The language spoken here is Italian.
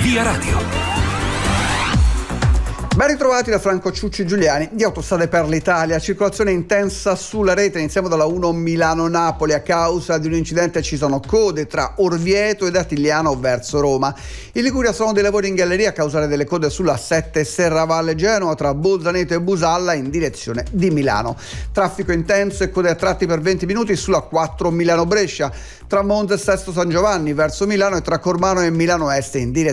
Via Radio. Ben ritrovati da Franco Ciucci Giuliani di Autostrade per l'Italia. Circolazione intensa sulla rete. Iniziamo dalla 1 Milano-Napoli. A causa di un incidente ci sono code tra Orvieto ed Artigliano verso Roma. In Liguria sono dei lavori in galleria a causare delle code sulla 7 Serravalle Genova tra Bolzaneto e Busalla in direzione di Milano. Traffico intenso e code a tratti per 20 minuti sulla 4 Milano-Brescia tra Monza e Sesto San Giovanni verso Milano e tra Cormano e Milano Est in direzione